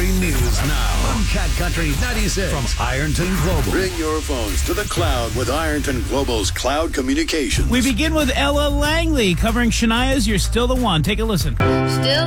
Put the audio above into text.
Country News now on Cat Country 96 from Ironton Global. Bring your phones to the cloud with Ironton Global's cloud communications. We begin with Ella Langley covering Shania's You're Still the One. Take a listen. Still